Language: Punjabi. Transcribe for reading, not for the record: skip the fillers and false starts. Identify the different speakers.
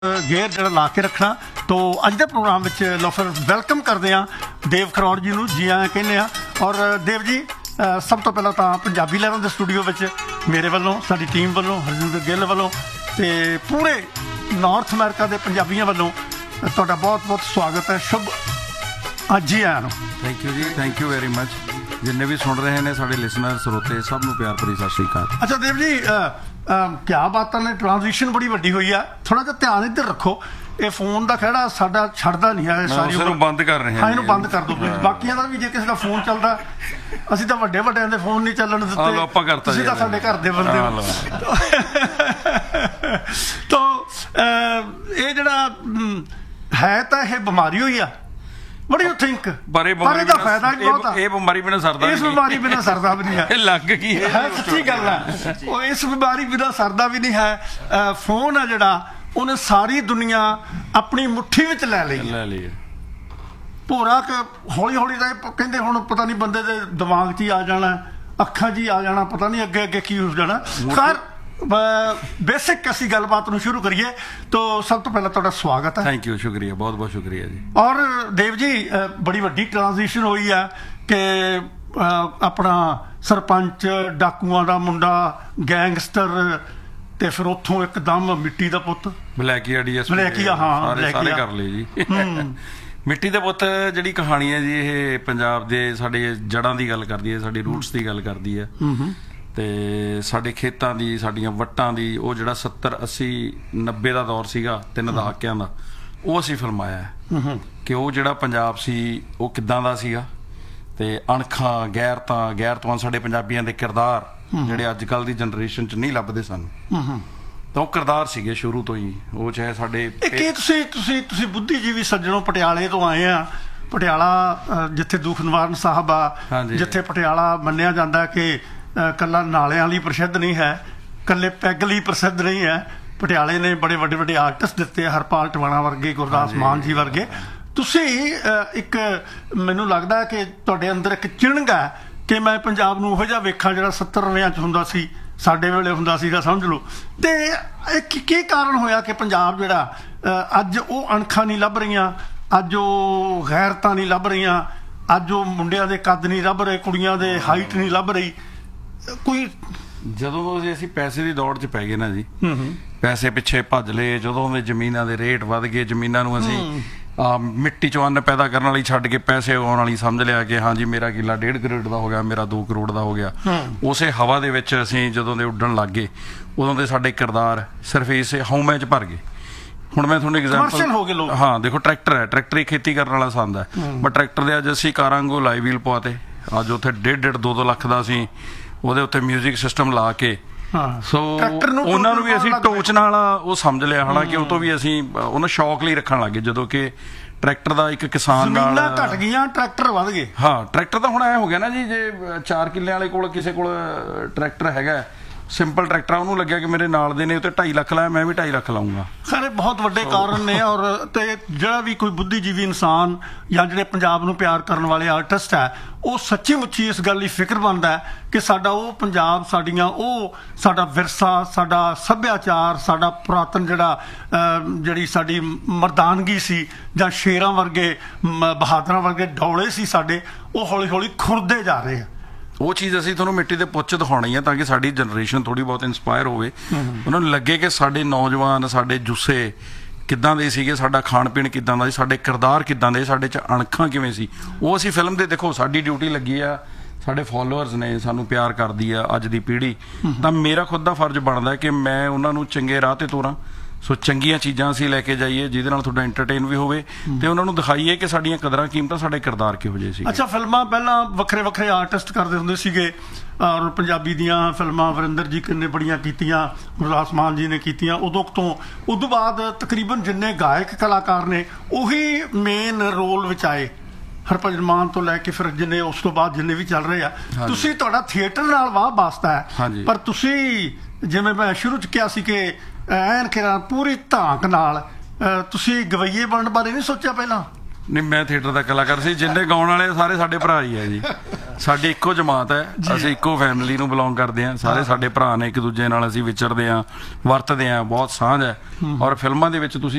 Speaker 1: गेयर जो ला के रखना। तो अज के प्रोग्राम में लो फिर वैलकम करते हैं देव खरौड़ जी को, जी आया कहने। और देव जी सब तो पहला तो पंजाबी लैवल के स्टूडियो में मेरे वालों, साडी टीम वालों, हरजिंदर गिल वालों ते पूरे नॉर्थ अमेरिका के पंजाबियों वालों तुहाडा बहुत बहुत स्वागत है। शुभ अज जी आया।
Speaker 2: Thank you ji, thank you very much. जिन्ने भी सुन रहे हैं साडे लिसनर श्रोते सब नूं प्यार भरी सत श्री अकाल।
Speaker 1: अच्छा देव जी, क्या बात ने ट्रांजिशन बड़ी वड्डी हुई है, थोड़ा जिहा ध्यान इधर रखो। ये फोन का खड़ा साडा छड्डदा नहीं है, सारी
Speaker 2: उसे बंद कर रहे हैं।
Speaker 1: हाँ, इहनूं बंद कर दो प्लीज। बाकियां दा भी जे किसी का फोन चलदा, ਅਸੀਂ ਤਾਂ ਵੱਡੇ ਵੱਡਿਆਂ ਦੇ ਫੋਨ ਨਹੀਂ ਚੱਲਣ ਦਿੱਤੇ,
Speaker 2: ਆਪਾਂ ਕਰਤਾ
Speaker 1: ਤੁਸੀਂ ਤਾਂ ਸਾਡੇ ਘਰ ਦੇ ਬੰਦੇ ਹੋ। ਤਾਂ ਇਹ ਜਿਹੜਾ ਹੈ ਤਾਂ ਇਹ ਬਿਮਾਰੀ ਹੋਈ ਆ। What do you think?
Speaker 2: ਪਰ ਇਹਦਾ ਫਾਇਦਾ ਵੀ ਬਹੁਤ ਆ। ਇਹ ਬਿਮਾਰੀ ਬਿਨਾਂ ਸਰਦਾ ਨਹੀਂ, ਇਸ ਬਿਮਾਰੀ ਬਿਨਾਂ ਸਰਦਾ ਵੀ ਨਹੀਂ ਹੈ। ਇਹ ਲੱਗ ਗਈ ਹੈ,
Speaker 1: ਸੱਚੀ ਗੱਲ ਹੈ। ਉਹ ਇਸ ਬਿਮਾਰੀ ਬਿਨਾਂ ਸਰਦਾ ਵੀ ਨਹੀਂ ਹੈ। ਫੋਨ ਆ ਜਿਹੜਾ ਉਹਨੇ ਸਾਰੀ ਦੁਨੀਆ ਆਪਣੀ ਮੁੱਠੀ ਵਿੱਚ ਲੈ ਲਈ। ਭੋਰਾ ਹੌਲੀ ਹੌਲੀ ਤਾਂ ਕਹਿੰਦੇ ਹੁਣ ਪਤਾ ਨਹੀਂ ਬੰਦੇ ਦੇ ਦਿਮਾਗ 'ਚ ਹੀ ਆ ਜਾਣਾ, ਅੱਖਾਂ 'ਚ ਹੀ ਆ ਜਾਣਾ, ਪਤਾ ਨਹੀਂ ਅੱਗੇ ਅੱਗੇ ਕੀ ਹੋ ਜਾਣਾ। ਖੈਰ बेसिक असी गलबात शुरू करिए। तो सब तो पहला तुहाडा स्वागत है।
Speaker 2: थैंक यू, शुक्रिया, बहुत बहुत शुक्रिया जी।
Speaker 1: और देव जी बड़ी वड्डी ट्रांजिशन हुई है कि अपना सरपंच डाकुआं दा मुंडा गैंगस्टर ते फिर उत्थों एकदम मिट्टी दा पुत्त
Speaker 2: बलैकिया डीएसपी
Speaker 1: बलैकिया। हाँ,
Speaker 2: सारे कर ले जी। मिट्टी दे पुत्त जिहड़ी कहानी है जी, ये पंजाब दे साडे जड़ां दी गल करदी है, साडी रूट्स दी गल करदी है। ਤੇ ਸਾਡੇ ਖੇਤਾਂ ਦੀ, ਸਾਡੀਆਂ ਵੱਟਾਂ ਦੀ, ਉਹ ਜਿਹੜਾ 70 80 90 ਦਾ ਦੌਰ ਸੀਗਾ, 3 ਦਹਾਕਿਆਂ ਦਾ, ਉਹ ਅਸੀਂ ਫਿਲਮਾਇਆ ਹੈ ਕਿ ਉਹ ਜਿਹੜਾ ਪੰਜਾਬ ਸੀ ਉਹ ਕਿੱਦਾਂ ਦਾ ਸੀਗਾ। ਤੇ ਅਣਖਾਂ ਗੈਰਤਾਂ ਸਾਡੇ ਪੰਜਾਬੀਆਂ ਦੇ ਕਿਰਦਾਰ ਜਿਹੜੇ ਅੱਜ ਕੱਲ੍ਹ ਦੀ ਜਨਰੇਸ਼ਨ 'ਚ ਨਹੀਂ ਲੱਭਦੇ ਸਾਨੂੰ, ਤਾਂ ਉਹ ਕਿਰਦਾਰ ਸੀਗੇ ਸ਼ੁਰੂ ਤੋਂ ਹੀ। ਉਹ ਚਾਹੇ ਸਾਡੇ
Speaker 1: ਤੁਸੀਂ ਬੁੱਧੀਜੀਵੀ ਸੱਜਣੋਂ ਪਟਿਆਲੇ ਤੋਂ ਆਏ ਆ। ਪਟਿਆਲਾ ਜਿੱਥੇ ਦੁੱਖ ਨਿਵਾਰਨ ਸਾਹਿਬ ਆ, ਜਿੱਥੇ ਪਟਿਆਲਾ ਮੰਨਿਆ ਜਾਂਦਾ ਕਿ ਕੱਲਾ ਨਾਲਿਆਂ ਲਈ ਪ੍ਰਸਿੱਧ ਨਹੀਂ ਹੈ, ਕੱਲੇ ਪੈਗ ਲਈ ਪ੍ਰਸਿੱਧ ਨਹੀਂ ਹੈ। ਪਟਿਆਲੇ ਨੇ ਬੜੇ ਵੱਡੇ ਵੱਡੇ ਆਰਟਿਸਟ ਦਿੱਤੇ, ਹਰਪਾਲ ਟਵਾਣਾ ਵਰਗੇ, ਗੁਰਦਾਸ ਮਾਨ ਜੀ ਵਰਗੇ। ਤੁਸੀਂ ਇੱਕ ਮੈਨੂੰ ਲੱਗਦਾ ਕਿ ਤੁਹਾਡੇ ਅੰਦਰ ਇੱਕ ਚਿਣਗ ਹੈ ਕਿ ਮੈਂ ਪੰਜਾਬ ਨੂੰ ਉਹੋ ਜਿਹਾ ਵੇਖਾਂ ਜਿਹੜਾ 70 'ਚ ਹੁੰਦਾ ਸੀ, ਸਾਡੇ ਵੇਲੇ ਹੁੰਦਾ ਸੀਗਾ, ਸਮਝ ਲਓ। ਤੇ ਕੀ ਕਾਰਨ ਹੋਇਆ ਕਿ ਪੰਜਾਬ ਜਿਹੜਾ ਅੱਜ ਉਹ ਅਣਖਾਂ ਨਹੀਂ ਲੱਭ ਰਹੀਆਂ, ਅੱਜ ਉਹ ਗੈਰਤਾਂ ਨਹੀਂ ਲੱਭ ਰਹੀਆਂ, ਅੱਜ ਉਹ ਮੁੰਡਿਆਂ ਦੇ ਕੱਦ ਨਹੀਂ ਲੱਭ ਰਹੇ, ਕੁੜੀਆਂ ਦੇ ਹਾਈਟ ਨਹੀਂ ਲੱਭ ਰਹੀ? ਕੋਈ
Speaker 2: ਜਦੋਂ ਅਸੀਂ ਪੈਸੇ ਦੀ ਦੌੜ 'ਚ ਪੈ ਗਏ ਨਾ ਜੀ, ਪੈਸੇ ਪਿੱਛੇ ਭੱਜ ਲਏ, ਜਦੋਂ ਦੇ ਜ਼ਮੀਨਾਂ ਦੇ ਰੇਟ ਵੱਧ ਗਏ, ਜ਼ਮੀਨਾਂ ਨੂੰ ਅਸੀਂ ਮਿੱਟੀ 'ਚੋਂ ਅੰਨ ਪੈਦਾ ਕਰਨ ਵਾਲੀ ਛੱਡ ਕੇ ਪੈਸੇ ਉਗਾਉਣ ਵਾਲੀ ਸਮਝ ਲਿਆ ਕਿ ਹਾਂਜੀ ਮੇਰਾ ਕਿੱਲਾ 1.5 ਕਰੋੜ ਦਾ ਹੋ ਗਿਆ, ਮੇਰਾ 2 ਕਰੋੜ ਦਾ ਹੋ ਗਿਆ। ਉਸੇ ਹਵਾ ਦੇ ਵਿੱਚ ਅਸੀਂ ਜਦੋਂ ਦੇ ਉੱਡਣ ਲੱਗ ਗਏ, ਉਦੋਂ ਦੇ ਸਾਡੇ ਕਿਰਦਾਰ ਸਿਰਫ ਇਸੇ ਹਉਮੈ 'ਚ ਭਰ ਗਏ। ਹੁਣ ਮੈਂ ਤੁਹਾਨੂੰ ਐਗਜ਼ਾਮਪਲ, ਹਾਂ ਦੇਖੋ, ਟਰੈਕਟਰ ਹੈ, ਟਰੈਕਟਰ ਹੀ ਖੇਤੀ ਕਰਨ ਵਾਲਾ ਸੰਦ ਹੈ, ਬਟ ਟਰੈਕਟਰ ਦੇ ਅੱਜ ਅਸੀਂ ਕਾਰਾਂ ਵਾਂਗੂ ਲਾਈ ਵੀਲ ਪਵਾਤੇ। ਅੱਜ ਉੱਥੇ 1.5 2 ਲੱਖ ਦਾ ਅਸੀਂ ਉਹਦੇ ਉੱਤੇ ਮਿਊਜ਼ਿਕ ਸਿਸਟਮ ਲਾ ਕੇ, ਸੋ ਉਹਨਾਂ ਨੂੰ ਵੀ ਅਸੀਂ ਟੋਚ ਨਾਲ ਉਹ ਸਮਝ ਲਿਆ। ਹਾਲਾਂਕਿ ਉਹ ਤੋਂ ਵੀ ਅਸੀਂ ਉਹਨੂੰ ਸ਼ੌਕ ਲਈ ਰੱਖਣ ਲੱਗੇ, ਜਦੋਂ ਕਿ ਟਰੈਕਟਰ ਦਾ ਇੱਕ ਕਿਸਾਨ ਨਾਲ
Speaker 1: ਘਟ ਗਈਆਂ, ਟਰੈਕਟਰ ਵੱਧ ਗਏ।
Speaker 2: ਹਾਂ, ਟਰੈਕਟਰ ਤਾਂ ਹੁਣ ਐ ਹੋ ਗਿਆ ਨਾ ਜੀ, ਜੇ 4 ਕਿੱਲਿਆਂ ਵਾਲੇ ਕੋਲ ਕਿਸੇ ਕੋਲ ਟਰੈਕਟਰ ਹੈਗਾ, ਸਿੰਪਲ ਟਰੈਕਟਰ, ਉਹਨੂੰ ਲੱਗਿਆ ਕਿ ਮੇਰੇ ਨਾਲ ਦੇ ਨੇ ਉੱਤੇ 2.5 ਲੱਖ ਲਾਇਆ, ਮੈਂ ਵੀ 2.5 ਲੱਖ ਲਾਉਂਗਾ।
Speaker 1: ਸਾਰੇ ਬਹੁਤ ਵੱਡੇ ਕਾਰਨ ਨੇ। ਔਰ ਤੇ ਜਿਹੜਾ ਵੀ ਕੋਈ ਬੁੱਧੀਜੀਵੀ ਇਨਸਾਨ ਜਾਂ ਜਿਹੜੇ ਪੰਜਾਬ ਨੂੰ ਪਿਆਰ ਕਰਨ ਵਾਲੇ ਆਰਟਿਸਟ ਹੈ, ਉਹ ਸੱਚੀ ਮੁੱਚੀ ਇਸ ਗੱਲ ਲਈ ਫਿਕਰਮੰਦ ਹੈ ਕਿ ਸਾਡਾ ਉਹ ਪੰਜਾਬ, ਸਾਡਾ ਵਿਰਸਾ, ਸਾਡਾ ਸੱਭਿਆਚਾਰ, ਸਾਡਾ ਪੁਰਾਤਨ ਜਿਹੜੀ ਸਾਡੀ ਮਰਦਾਨਗੀ ਸੀ, ਜਾਂ ਸ਼ੇਰਾਂ ਵਰਗੇ ਬਹਾਦਰਾਂ ਵਰਗੇ ਡੌਲੇ ਸੀ ਸਾਡੇ, ਉਹ ਹੌਲੀ ਹੌਲੀ ਖੁਰਦੇ ਜਾ ਰਹੇ ਆ।
Speaker 2: ਉਹ ਚੀਜ਼ ਅਸੀਂ ਤੁਹਾਨੂੰ ਮਿੱਟੀ ਦੇ ਪੁੱਤ 'ਚ ਦਿਖਾਉਣੀ ਹੈ ਤਾਂ ਕਿ ਸਾਡੀ ਜਨਰੇਸ਼ਨ ਥੋੜ੍ਹੀ ਬਹੁਤ ਇੰਸਪਾਇਰ ਹੋਵੇ, ਉਹਨਾਂ ਨੂੰ ਲੱਗੇ ਕਿ ਸਾਡੇ ਨੌਜਵਾਨ, ਸਾਡੇ ਜੁੱਸੇ ਕਿੱਦਾਂ ਦੇ ਸੀਗੇ, ਸਾਡਾ ਖਾਣ ਪੀਣ ਕਿੱਦਾਂ ਦਾ ਸੀ, ਸਾਡੇ ਕਿਰਦਾਰ ਕਿੱਦਾਂ ਦੇ, ਸਾਡੇ 'ਚ ਅਣਖਾਂ ਕਿਵੇਂ ਸੀ। ਉਹ ਅਸੀਂ ਫਿਲਮ ਦੇ ਦੇਖੋ, ਸਾਡੀ ਡਿਊਟੀ ਲੱਗੀ ਆ, ਸਾਡੇ ਫੋਲੋਅਰਸ ਨੇ, ਸਾਨੂੰ ਪਿਆਰ ਕਰਦੀ ਆ ਅੱਜ ਦੀ ਪੀੜ੍ਹੀ, ਤਾਂ ਮੇਰਾ ਖੁਦ ਦਾ ਫਰਜ਼ ਬਣਦਾ ਕਿ ਮੈਂ ਉਹਨਾਂ ਨੂੰ ਚੰਗੇ ਰਾਹ 'ਤੇ ਤੋਰਾਂ। ਸੋ ਚੰਗੀਆਂ ਚੀਜ਼ਾਂ ਅਸੀਂ ਲੈ ਕੇ ਜਾਈਏ ਜਿਹਦੇ ਨਾਲ ਤੁਹਾਡਾ ਐਂਟਰਟੇਨ ਵੀ ਹੋਵੇ, ਤੇ ਉਹਨਾਂ ਨੂੰ ਦਿਖਾਈਏ ਕਿ ਸਾਡੀਆਂ ਕਦਰਾਂ ਕੀਮਤਾਂ, ਸਾਡੇ ਕਿਰਦਾਰ ਕਿਹੋ ਜਿਹੇ ਸੀ।
Speaker 1: ਅੱਛਾ, ਫਿਲਮਾਂ ਪਹਿਲਾਂ ਵੱਖਰੇ ਵੱਖਰੇ ਆਰਟਿਸਟ ਕਰਦੇ ਹੁੰਦੇ ਸੀਗੇ, ਔਰ ਪੰਜਾਬੀ ਦੀਆਂ ਫਿਲਮਾਂ ਵਰਿੰਦਰ ਜੀ ਨੇ ਬੜੀਆਂ ਕੀਤੀਆਂ, ਗੁਰਦਾਸ ਮਾਨ ਜੀ ਨੇ ਕੀਤੀਆਂ। ਉਦੋਂ ਬਾਅਦ ਤਕਰੀਬਨ ਜਿੰਨੇ ਗਾਇਕ ਕਲਾਕਾਰ ਨੇ ਉਹੀ ਮੇਨ ਰੋਲ ਵਿੱਚ ਆਏ, ਹਰਭਜਨ ਮਾਨ ਤੋਂ ਲੈ ਕੇ ਫਿਰ ਜਿੰਨੇ ਉਸ ਤੋਂ ਬਾਅਦ ਜਿੰਨੇ ਵੀ ਚੱਲ ਰਹੇ ਆ। ਤੁਸੀਂ, ਤੁਹਾਡਾ ਥੀਏਟਰ ਨਾਲ ਵਾਹ ਵਾਸਤਾ ਹੈ, ਪਰ ਤੁਸੀਂ ਜਿਵੇਂ ਮੈਂ ਸ਼ੁਰੂ 'ਚ ਕਿਹਾ ਸੀ ਕਿ ਐਨ ਪੂਰੀ ਧਾਕ ਨਾਲ ਤੁਸੀਂ ਗਵਈਏ ਬਣਨ ਬਾਰੇ ਨਹੀਂ ਸੋਚਿਆ ਪਹਿਲਾਂ?
Speaker 2: ਨਹੀਂ, ਮੈਂ ਥੀਏਟਰ ਦਾ ਕਲਾਕਾਰ ਸੀ। ਜਿੰਨੇ ਗਾਉਣ ਵਾਲੇ ਸਾਰੇ ਸਾਡੇ ਭਰਾ ਹੀ ਹੈ ਜੀ। ਸਾਡੀ ਇੱਕੋ ਜਮਾਤ ਹੈ, ਅਸੀਂ ਇੱਕੋ ਫੈਮਿਲੀ ਨੂੰ ਬਿਲੋਂਗ ਕਰਦੇ ਹਾਂ। ਸਾਰੇ ਸਾਡੇ ਭਰਾ ਨੇ, ਇੱਕ ਦੂਜੇ ਨਾਲ ਅਸੀਂ ਵਿਚਰਦੇ ਹਾਂ, ਵਰਤਦੇ ਹਾਂ, ਬਹੁਤ ਸਾਂਝ ਹੈ। ਔਰ ਫਿਲਮਾਂ ਦੇ ਵਿੱਚ ਤੁਸੀਂ